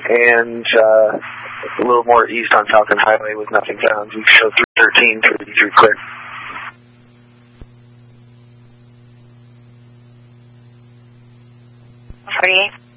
and a little more east on Falcon Highway with nothing found. We show 313, 33 clear. 48.